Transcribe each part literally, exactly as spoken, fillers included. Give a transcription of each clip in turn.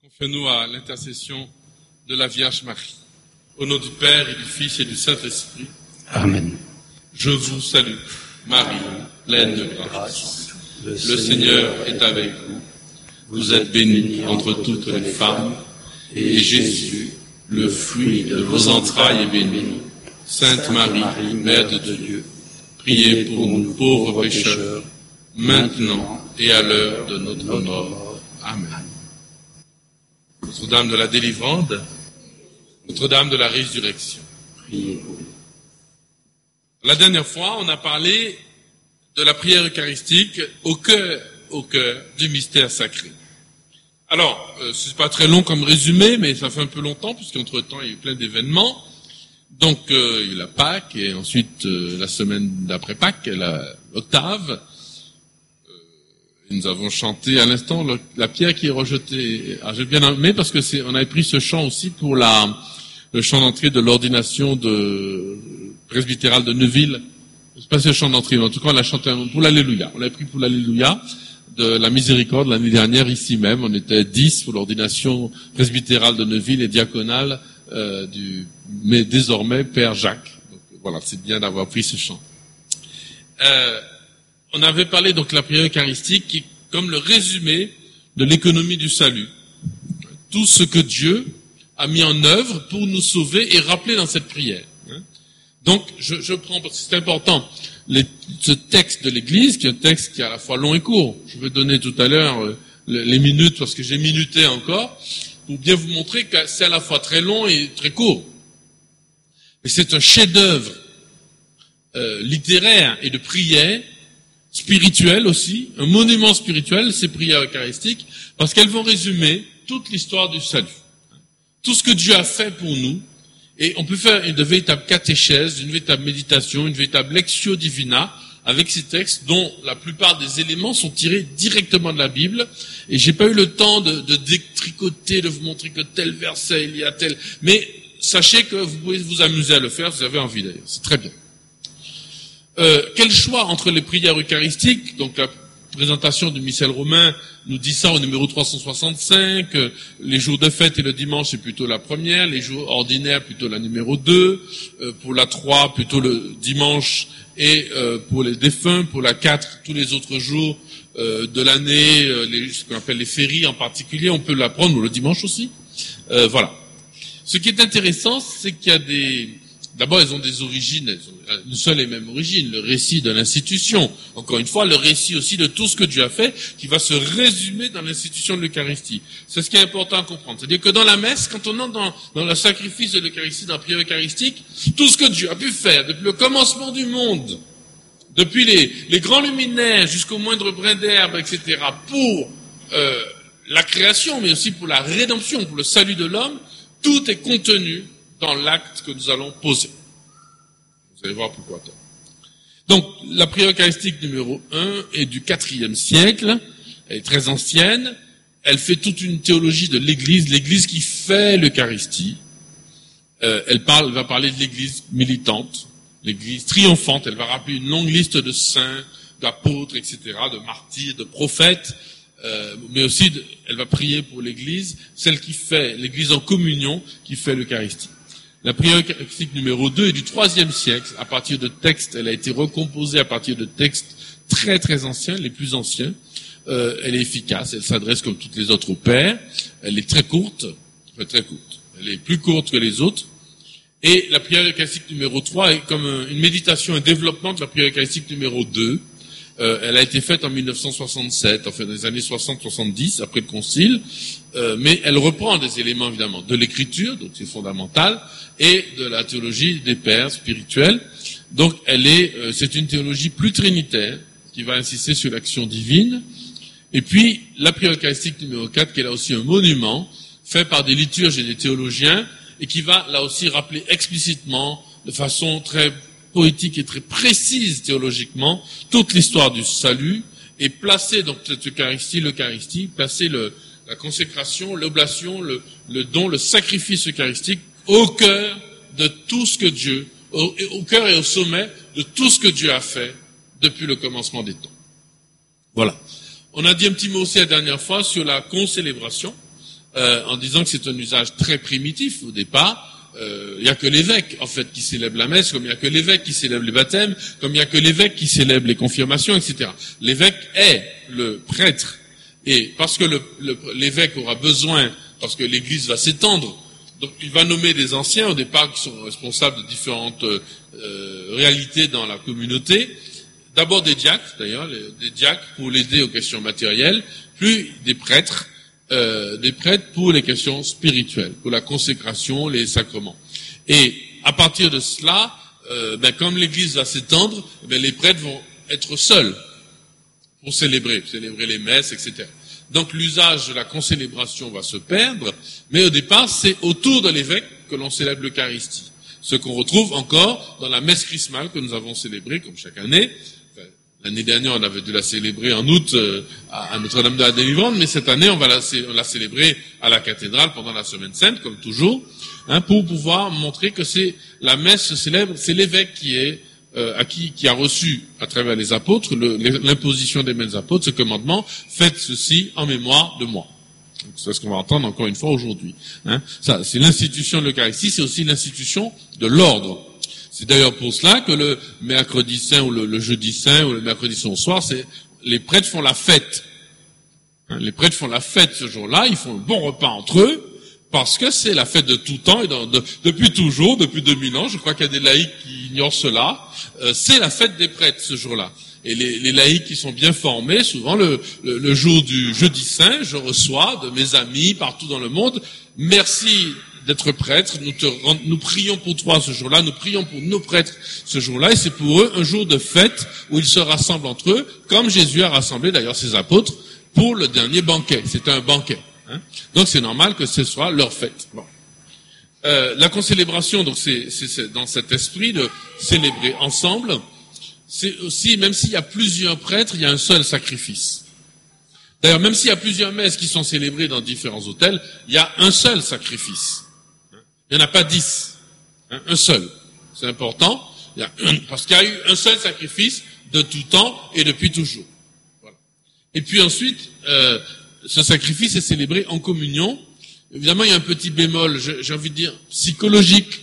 Confions-nous à l'intercession de la Vierge Marie. Au nom du Père et du Fils et du Saint-Esprit. Amen. Je vous salue, Marie, pleine de grâce. Le Seigneur est avec vous. Vous êtes bénie entre toutes les femmes, et Jésus, le fruit de vos entrailles, est béni. Sainte Marie, Mère de Dieu, priez pour nous pauvres pécheurs, maintenant et à l'heure de notre mort. Amen. Notre-Dame de la délivrance, Notre-Dame de la résurrection. Priez pour nous. La dernière fois, on a parlé de la prière eucharistique au cœur, au cœur du mystère sacré. Alors, euh, c'est pas très long comme résumé, mais ça fait un peu longtemps, puisqu'entre-temps, il y a eu plein d'événements. Donc, euh, il y a eu la Pâques, et ensuite, euh, la semaine d'après Pâques, la l'octave. Nous avons chanté à l'instant le, la pierre qui est rejetée. Ah, j'ai bien aimé parce que c'est, on avait pris ce chant aussi pour la, le chant d'entrée de l'ordination de presbytérale de Neuville. C'est pas ce chant d'entrée, mais en tout cas on l'a chanté pour l'Alléluia. On l'a pris pour l'Alléluia de la Miséricorde l'année dernière ici même. On était dix pour l'ordination presbytérale de Neuville et diaconale euh, du, mais désormais Père Jacques. Donc voilà, c'est bien d'avoir pris ce chant. Euh, On avait parlé donc de la prière eucharistique qui est comme le résumé de l'économie du salut. Tout ce que Dieu a mis en œuvre pour nous sauver est rappelé dans cette prière. Donc, je, je prends, parce que c'est important, les, ce texte de l'Église, qui est un texte qui est à la fois long et court. Je vais donner tout à l'heure euh, les minutes, parce que j'ai minuté encore, pour bien vous montrer que c'est à la fois très long et très court. Et c'est un chef-d'œuvre euh, littéraire et de prière, spirituel aussi, un monument spirituel, ces prières eucharistiques, parce qu'elles vont résumer toute l'histoire du salut. Tout ce que Dieu a fait pour nous, et on peut faire une véritable catéchèse, une véritable méditation, une véritable lectio divina, avec ces textes dont la plupart des éléments sont tirés directement de la Bible, et j'ai pas eu le temps de, de détricoter, de vous montrer que tel verset, il y a tel, mais sachez que vous pouvez vous amuser à le faire, si vous avez envie d'ailleurs, c'est très bien. Euh, quel choix entre les prières eucharistiques, donc la présentation du missel romain nous dit ça au numéro trois cent soixante-cinq, euh, les jours de fête et le dimanche c'est plutôt la première, les jours ordinaires plutôt la numéro deux, euh, pour la trois plutôt le dimanche et euh, pour les défunts, pour la quatre tous les autres jours euh, de l'année, euh, les, ce qu'on appelle les féries en particulier, on peut la prendre le dimanche aussi. Euh, voilà. Ce qui est intéressant, c'est qu'il y a des... D'abord, elles ont des origines, elles ont une seule et même origine, le récit de l'institution. Encore une fois, le récit aussi de tout ce que Dieu a fait, qui va se résumer dans l'institution de l'Eucharistie. C'est ce qui est important à comprendre. C'est-à-dire que dans la messe, quand on entre dans, dans le sacrifice de l'Eucharistie, dans la prière eucharistique, tout ce que Dieu a pu faire depuis le commencement du monde, depuis les, les grands luminaires jusqu'au moindre brin d'herbe, et cetera, pour euh, la création, mais aussi pour la rédemption, pour le salut de l'homme, tout est contenu dans l'acte que nous allons poser. Vous allez voir pourquoi. Donc, la prière eucharistique numéro un est du quatrième siècle, elle est très ancienne, elle fait toute une théologie de l'Église, l'Église qui fait l'Eucharistie. Euh, elle parle, elle va parler de l'Église militante, l'Église triomphante, elle va rappeler une longue liste de saints, d'apôtres, et cetera, de martyrs, de prophètes, euh, mais aussi de, elle va prier pour l'Église, celle qui fait, l'Église en communion, qui fait l'Eucharistie. La prière eucharistique numéro deux est du troisième siècle. À partir de textes, elle a été recomposée à partir de textes très très anciens, les plus anciens. Euh, elle est efficace, elle s'adresse comme toutes les autres au Père. Elle est très courte, très très courte. Elle est plus courte que les autres. Et la prière eucharistique numéro trois est comme une méditation, un développement de la prière eucharistique numéro deux. Euh, elle a été faite en mille neuf cent soixante-sept, enfin dans les années soixante soixante-dix, après le concile, euh, mais elle reprend des éléments évidemment de l'écriture, donc c'est fondamental, et de la théologie des pères spirituels. Donc elle est, euh, c'est une théologie plus trinitaire, qui va insister sur l'action divine. Et puis la prière eucharistique numéro quatre, qui est là aussi un monument, fait par des liturges et des théologiens, et qui va là aussi rappeler explicitement, de façon très poétique et très précise théologiquement, toute l'histoire du salut, et placer donc cette Eucharistie, l'Eucharistie, placer le, la consécration, l'oblation, le, le don, le sacrifice eucharistique au cœur de tout ce que Dieu, au, au cœur et au sommet de tout ce que Dieu a fait depuis le commencement des temps. Voilà. On a dit un petit mot aussi la dernière fois sur la concélébration. euh, en disant que c'est un usage très primitif au départ. Euh, il n'y a que l'évêque en fait qui célèbre la messe, comme il n'y a que l'évêque qui célèbre les baptêmes, comme il n'y a que l'évêque qui célèbre les confirmations, et cetera. L'évêque est le prêtre, et parce que le, le, l'évêque aura besoin, parce que l'Église va s'étendre, donc il va nommer des anciens au départ qui sont responsables de différentes euh, réalités dans la communauté. D'abord des diacres, d'ailleurs, les, des diacres pour l'aider aux questions matérielles, puis des prêtres. Euh, des prêtres pour les questions spirituelles, pour la consécration, les sacrements. Et à partir de cela, euh, ben, comme l'Église va s'étendre, ben, les prêtres vont être seuls pour célébrer, pour célébrer les messes, et cetera. Donc l'usage de la concélébration va se perdre, mais au départ, c'est autour de l'évêque que l'on célèbre l'Eucharistie. Ce qu'on retrouve encore dans la messe chrismale que nous avons célébrée, comme chaque année. L'année dernière, on avait dû la célébrer en août euh, à Notre-Dame de la Délivrance, mais cette année, on va la, on la célébrer à la cathédrale pendant la Semaine Sainte, comme toujours, hein, pour pouvoir montrer que c'est la messe se célèbre, c'est l'évêque qui est euh, à qui, qui a reçu à travers les apôtres le, l'imposition des mains des apôtres, ce commandement, faites ceci en mémoire de moi. Donc, c'est ce qu'on va entendre encore une fois aujourd'hui. Hein. Ça, c'est l'institution de l'Eucharistie, c'est aussi l'institution de l'ordre. C'est d'ailleurs pour cela que le mercredi saint ou le, le jeudi saint ou le mercredi saint au soir, c'est les prêtres font la fête. Hein, les prêtres font la fête ce jour-là, ils font un bon repas entre eux, parce que c'est la fête de tout temps et de, de, depuis toujours, depuis deux mille ans. Je crois qu'il y a des laïcs qui ignorent cela. Euh, c'est la fête des prêtres ce jour-là. Et les, les laïcs qui sont bien formés, souvent le, le, le jour du jeudi saint, je reçois de mes amis partout dans le monde, merci d'être prêtre, nous, te, nous prions pour toi ce jour-là, nous prions pour nos prêtres ce jour-là, et c'est pour eux un jour de fête où ils se rassemblent entre eux, comme Jésus a rassemblé d'ailleurs ses apôtres pour le dernier banquet. C'était un banquet. Hein. Donc c'est normal que ce soit leur fête. Bon. Euh, la concélébration, donc c'est, c'est, c'est dans cet esprit de célébrer ensemble, c'est aussi, même s'il y a plusieurs prêtres, il y a un seul sacrifice. D'ailleurs, même s'il y a plusieurs messes qui sont célébrées dans différents hôtels, il y a un seul sacrifice. Il n'y en a pas dix, hein, un seul. C'est important, il y a un, parce qu'il y a eu un seul sacrifice de tout temps et depuis toujours. Voilà. Et puis ensuite, euh, ce sacrifice est célébré en communion. Évidemment, il y a un petit bémol, j'ai envie de dire psychologique,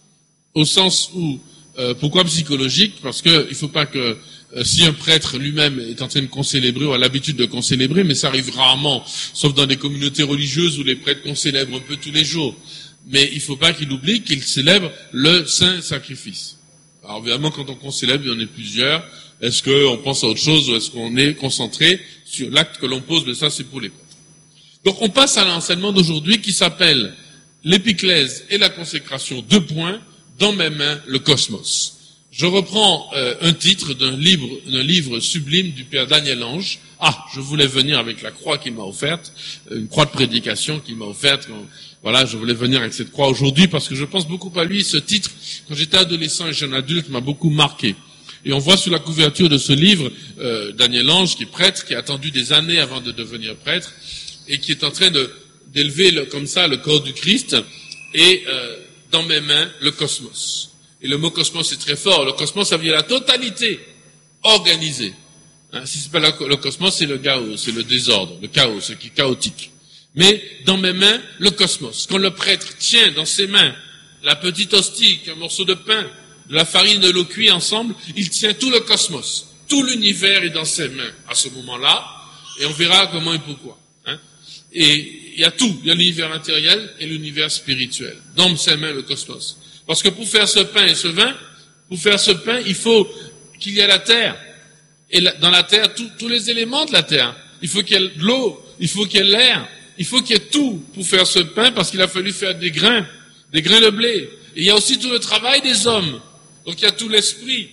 au sens où, euh, pourquoi psychologique? Parce que il faut pas que euh, si un prêtre lui-même est en train de concélébrer ou a l'habitude de concélébrer, mais ça arrive rarement, sauf dans des communautés religieuses où les prêtres concélèbrent un peu tous les jours. Mais il ne faut pas qu'il oublie qu'il célèbre le saint sacrifice. Alors évidemment, quand on concélèbre, il y en a plusieurs. Est-ce qu'on pense à autre chose ou est-ce qu'on est concentré sur l'acte que l'on pose? Mais ça, c'est pour les prêtres. Donc on passe à l'enseignement d'aujourd'hui qui s'appelle l'épiclèse et la consécration, deux points, dans mes mains, le cosmos. Je reprends euh, un titre d'un livre, d'un livre sublime du père Daniel Ange. Ah, je voulais venir avec la croix qu'il m'a offerte, une croix de prédication qu'il m'a offerte. Voilà, je voulais venir avec cette croix aujourd'hui parce que je pense beaucoup à lui. Ce titre, quand j'étais adolescent et jeune adulte, m'a beaucoup marqué. Et on voit sur la couverture de ce livre, euh, Daniel Ange, qui est prêtre, qui a attendu des années avant de devenir prêtre, et qui est en train de, d'élever le, comme ça le corps du Christ, et euh, dans mes mains, le cosmos. Et le mot cosmos est très fort. Le cosmos, ça veut dire la totalité organisée. Hein, si c'est pas le cosmos, c'est le chaos, c'est le désordre, le chaos, ce qui est chaotique. Mais dans mes mains, le cosmos. Quand le prêtre tient dans ses mains la petite hostie, un morceau de pain, de la farine de l'eau cuit ensemble, il tient tout le cosmos. Tout l'univers est dans ses mains à ce moment-là, et on verra comment et pourquoi. Hein. Et il y a tout, il y a l'univers matériel et l'univers spirituel. Dans ses mains, le cosmos. Parce que pour faire ce pain et ce vin, pour faire ce pain, il faut qu'il y ait la terre. Et dans la terre, tout, tous les éléments de la terre. Il faut qu'il y ait de l'eau, il faut qu'il y ait l'air. Il faut qu'il y ait tout pour faire ce pain parce qu'il a fallu faire des grains, des grains de blé. Et il y a aussi tout le travail des hommes. Donc il y a tout l'esprit.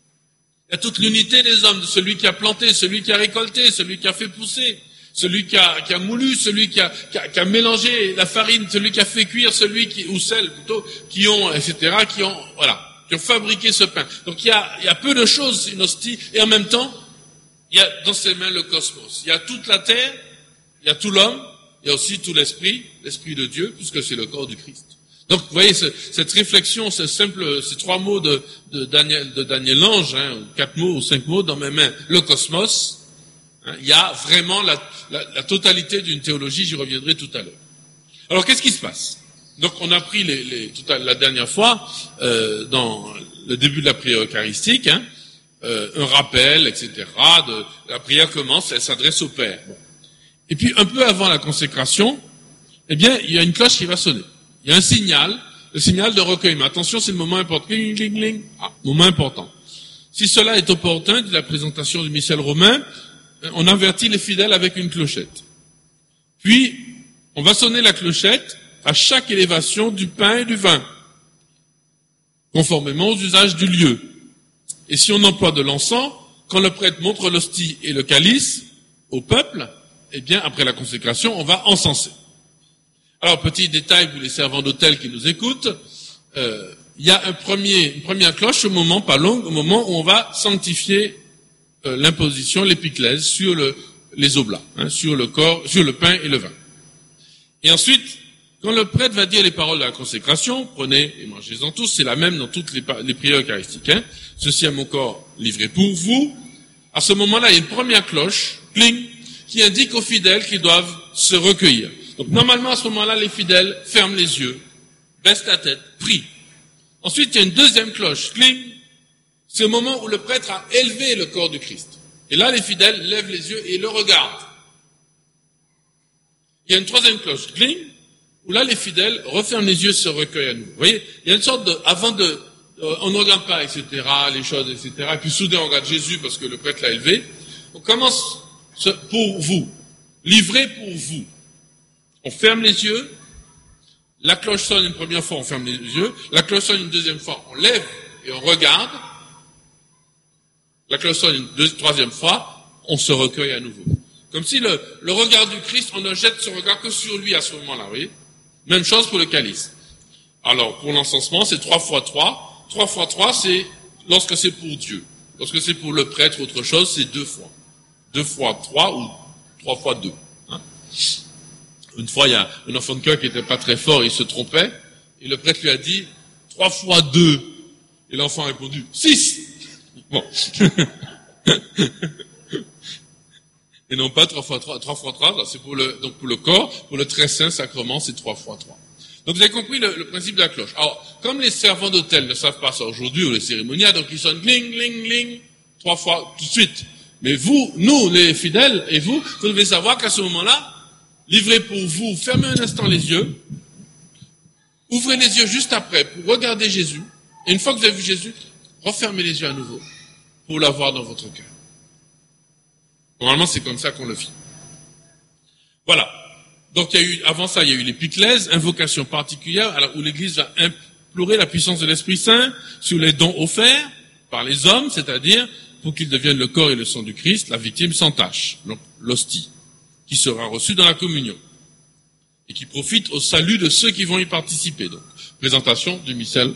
Il y a toute l'unité des hommes, de celui qui a planté, celui qui a récolté, celui qui a fait pousser, celui qui a, qui a moulu, celui qui a, qui, a, qui a mélangé la farine, celui qui a fait cuire, celui qui, ou celle plutôt, qui ont, et cetera, qui ont, voilà, qui ont fabriqué ce pain. Donc il y a, il y a peu de choses, une hostie, et en même temps, il y a dans ses mains le cosmos. Il y a toute la terre, il y a tout l'homme, il y a aussi tout l'esprit, l'esprit de Dieu, puisque c'est le corps du Christ. Donc, vous voyez, ce, cette réflexion, ce simple, ces trois mots de, de Daniel, de Daniel Ange, hein, quatre mots ou cinq mots dans mes mains, le cosmos, hein, il y a vraiment la, la, la totalité d'une théologie, j'y reviendrai tout à l'heure. Alors, qu'est-ce qui se passe? Donc, on a pris les, les, tout à, la dernière fois, euh, dans le début de la prière eucharistique, hein, euh, un rappel, et cetera. De, la prière commence, elle s'adresse au Père. Bon. Et puis, un peu avant la consécration, eh bien, il y a une cloche qui va sonner. Il y a un signal, le signal de recueillement. Attention, c'est le moment important. Cling, cling, cling. Ah, moment important. Si cela est opportun, de la présentation du missel romain, on avertit les fidèles avec une clochette. Puis, on va sonner la clochette à chaque élévation du pain et du vin, conformément aux usages du lieu. Et si on emploie de l'encens, quand le prêtre montre l'hostie et le calice au peuple, eh bien, après la consécration, on va encenser. Alors, petit détail pour les servants d'hôtel qui nous écoutent, euh, il y a un premier, une première cloche au moment, pas longue, au moment où on va sanctifier euh, l'imposition, l'épiclèse, sur le, les oblats, hein, sur le corps, sur le pain et le vin. Et ensuite, quand le prêtre va dire les paroles de la consécration, prenez et mangez-en tous, c'est la même dans toutes les, les prières eucharistiques. Hein. Ceci est mon corps livré pour vous. À ce moment-là, il y a une première cloche, cling, qui indique aux fidèles qu'ils doivent se recueillir. Donc normalement, à ce moment-là, les fidèles ferment les yeux, baissent la tête, prient. Ensuite, il y a une deuxième cloche, cling. C'est le moment où le prêtre a élevé le corps du Christ. Et là, les fidèles lèvent les yeux et le regardent. Il y a une troisième cloche, cling, où là, les fidèles referment les yeux et se recueillent à nous. Vous voyez, il y a une sorte de, avant de, euh, on ne regarde pas, et cetera, les choses, et cetera. Et puis soudain, on regarde Jésus parce que le prêtre l'a élevé. On commence ce, pour vous, livré pour vous. On ferme les yeux. La cloche sonne une première fois, on ferme les yeux. La cloche sonne une deuxième fois, on lève et on regarde. La cloche sonne une deuxième, troisième fois, on se recueille à nouveau. Comme si le, le regard du Christ, on ne jette ce regard que sur lui à ce moment-là, vous voyez. Même chose pour le calice. Alors, pour l'encensement, c'est trois fois trois. Trois fois trois, c'est lorsque c'est pour Dieu. Lorsque c'est pour le prêtre, autre chose, c'est deux fois. Deux fois trois ou trois fois deux. Hein. Une fois, il y a un enfant de cœur qui n'était pas très fort, il se trompait, et le prêtre lui a dit trois fois deux. Et l'enfant a répondu six. Bon. Et non pas trois fois trois, trois fois trois, c'est pour le, donc pour le corps, pour le très saint sacrement, c'est trois fois trois. Donc vous avez compris le, le principe de la cloche. Alors, comme les servants d'hôtel ne savent pas ça aujourd'hui, ou les cérémoniales, donc ils sonnent gling, gling, gling, trois fois, tout de suite. Mais vous, nous, les fidèles, et vous, vous devez savoir qu'à ce moment-là, livrez pour vous, fermez un instant les yeux, ouvrez les yeux juste après pour regarder Jésus, et une fois que vous avez vu Jésus, refermez les yeux à nouveau pour l'avoir dans votre cœur. Normalement, c'est comme ça qu'on le vit. Voilà. Donc, il y a eu, avant ça, il y a eu l'épiclèse, invocation particulière, alors où l'Église va implorer la puissance de l'Esprit Saint sur les dons offerts par les hommes, c'est-à-dire pour qu'ils deviennent le corps et le sang du Christ, la victime sans tache, donc l'hostie, qui sera reçue dans la communion et qui profite au salut de ceux qui vont y participer. Donc, présentation du missel